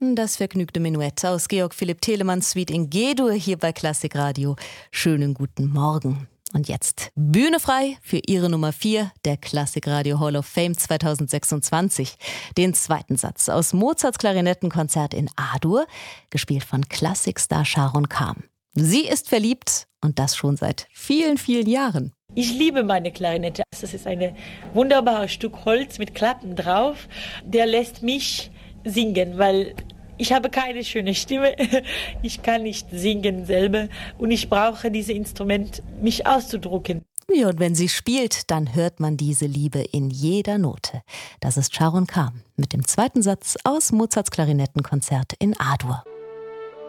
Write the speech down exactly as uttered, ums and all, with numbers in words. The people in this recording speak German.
hörten das vergnügte Menuett aus Georg Philipp Telemanns Suite in G-Dur hier bei Klassikradio. Schönen guten Morgen. Und jetzt Bühne frei für Ihre Nummer vier der Klassikradio Hall of Fame zweitausendsechsundzwanzig. Den zweiten Satz aus Mozarts Klarinettenkonzert in A-Dur, gespielt von Klassikstar Sharon Kham. Sie ist verliebt und das schon seit vielen, vielen Jahren. Ich liebe meine Klarinette. Das ist ein wunderbares Stück Holz mit Klappen drauf. Der lässt mich singen, weil ich habe keine schöne Stimme. Ich kann nicht singen selber und ich brauche dieses Instrument, mich auszudrücken. Ja, und wenn sie spielt, dann hört man diese Liebe in jeder Note. Das ist Sharon Kham mit dem zweiten Satz aus Mozarts Klarinettenkonzert in A-Dur.